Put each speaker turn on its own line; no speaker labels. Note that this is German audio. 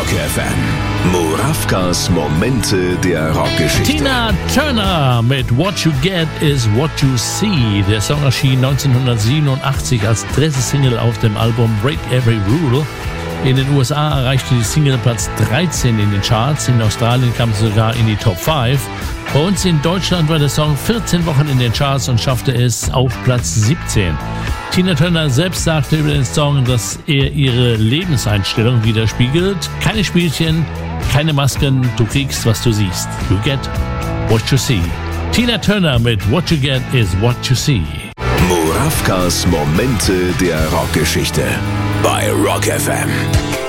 Rock FM. Murawkas Momente der Rockgeschichte.
Tina Turner mit What You Get Is What You See. Der Song erschien 1987 als dritte Single auf dem Album Break Every Rule. In den USA erreichte die Single Platz 13 in den Charts. In Australien kam sie sogar in die Top 5. Bei uns in Deutschland war der Song 14 Wochen in den Charts und schaffte es auf Platz 17. Tina Turner selbst sagte über den Song, dass er ihre Lebenseinstellung widerspiegelt. Keine Spielchen, keine Masken, du kriegst, was du siehst. You get what you see. Tina Turner mit What You Get Is What You See.
Murawkas Momente der Rockgeschichte bei Rock FM.